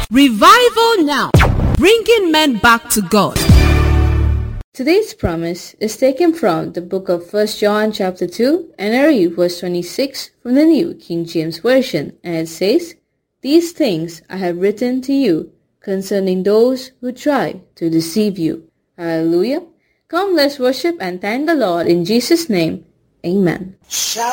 Revival now, bringing men back to God. Today's promise is taken from the book of 1 John chapter 2, and I read verse 26 from the New King James Version, and it says, "These things I have written to you concerning those who try to deceive you." Hallelujah. Come, let's worship and thank the Lord in Jesus' name. Amen.